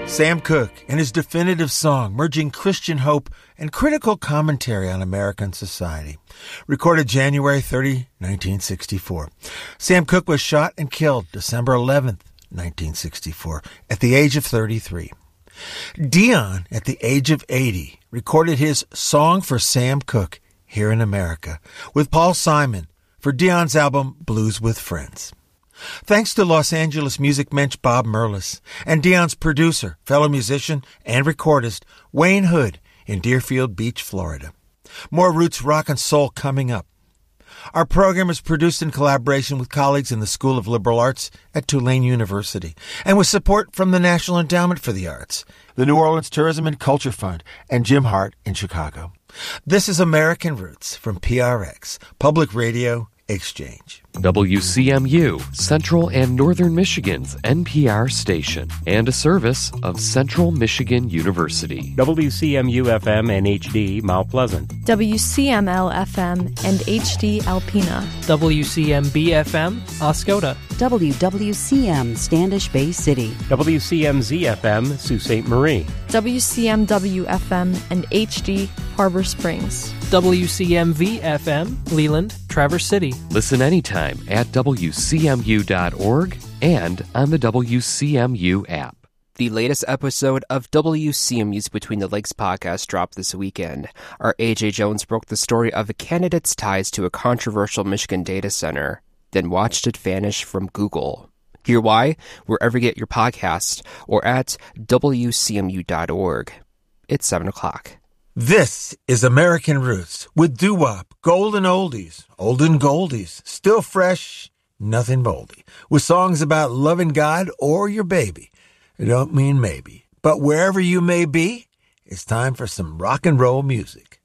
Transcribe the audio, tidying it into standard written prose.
Sam Cooke and his definitive song merging Christian hope and critical commentary on American society. Recorded January 30, 1964. Sam Cooke was shot and killed December 11th, 1964, at the age of 33. Dion, at the age of 80, recorded his Song for Sam Cooke here in America with Paul Simon for Dion's album Blues with Friends. Thanks to Los Angeles music mensch Bob Merlis and Dion's producer, fellow musician, and recordist Wayne Hood in Deerfield Beach, Florida. More roots rock and soul coming up. Our program is produced in collaboration with colleagues in the School of Liberal Arts at Tulane University and with support from the National Endowment for the Arts, the New Orleans Tourism and Culture Fund, and Jim Hart in Chicago. This is American Roots from PRX, Public Radio Exchange. WCMU, Central and Northern Michigan's NPR station, and a service of Central Michigan University. WCMU-FM and HD, Mount Pleasant. WCML-FM and HD, Alpena. WCMB-FM, Oscoda. WWCM, Standish Bay City. WCMZ-FM, Sault Ste. Marie. WCMW-FM and HD, Harbor Springs. WCMV-FM, Leland, Traverse City. Listen anytime at WCMU.org and on the WCMU app. The latest episode of WCMU's Between the Lakes podcast dropped this weekend. Our AJ Jones broke the story of a candidate's ties to a controversial Michigan data center, then watched it vanish from Google. Hear why wherever you get your podcasts or at WCMU.org. It's 7 o'clock. This is American Roots with doo-wop, golden oldies, olden goldies, still fresh, nothing moldy, with songs about loving God or your baby. I don't mean maybe, but wherever you may be, it's time for some rock and roll music.